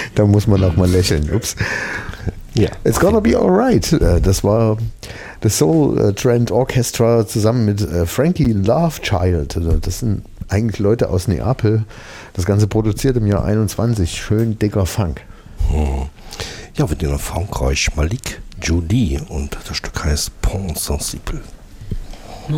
Da muss man auch mal lächeln. Ups. Ja. It's gonna be alright. Das war das Soul Trend Orchestra zusammen mit Frankie Lovechild. Das sind eigentlich Leute aus Neapel. Das Ganze produziert im Jahr 21. Schön dicker Funk. Ja, wir gehen nach Frankreich. Malik Jolie und das Stück heißt Pont Sensible.